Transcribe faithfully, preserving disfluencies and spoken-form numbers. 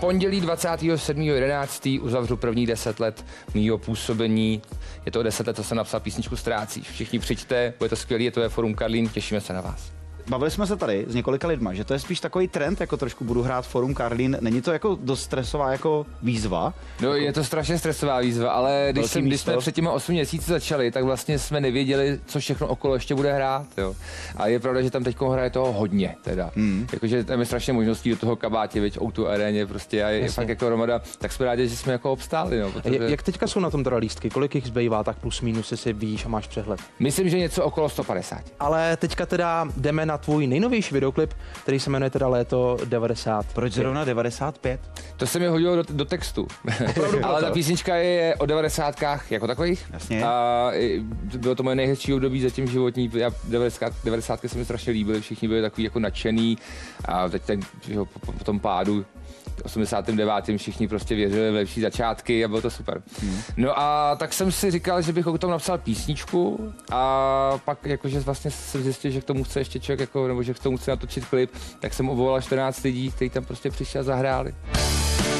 pondělí dvacátého sedmého jedenáctého uzavřu první deset let mýho působení. Je to deset let, co jsem napsal písničku Ztrácíš. Všichni přijďte, bude to skvělý, je to je Forum Karlín, těšíme se na vás. Bavili jsme se tady s několika lidma, že to je spíš takový trend, jako trošku budu hrát Forum Karlín. Není to jako dost stresová jako výzva? No jako... je to strašně stresová výzva, ale když, jsem, když jsme před těmi osmi měsíci začali, tak vlastně jsme nevěděli, co všechno okolo ještě bude hrát. Jo. A je pravda, že tam teď hraje toho hodně. Teda. Hmm. Jakože tam je strašně možností do toho kabátě, veď o tu aréně prostě a je fakt jako hromada, tak jsme rádi, že jsme jako obstáli. No, protože... Jak teďka jsou na tom teda lístky? Kolik jich zbývá, tak plus minus, jestli víš a máš přehled? Myslím, že něco okolo sto padesát. Ale teďka teda jdeme na tvůj nejnovější videoklip, který se jmenuje teda Léto devadesát. Proč zrovna devadesát pět? To se mi hodilo do, do textu. Ale ta písnička je o devadesátkách jako takových. Jasně. A bylo to moje nejhezčí období zatím životní. Já devadesátky se mi strašně líbily, všichni byli takový jako nadšený. A teď ten, jo, po, po tom pádu osmdesátém devátém všichni prostě věřili v lepší začátky a bylo to super. Hmm. No a tak jsem si říkal, že bych o tom napsal písničku a pak jakože vlastně jsem zjistil, že k tomu chce ještě člověk jako, nebo že k tomu chce natočit klip, tak jsem obvolal čtrnáct lidí, kteří tam prostě přišli a zahráli.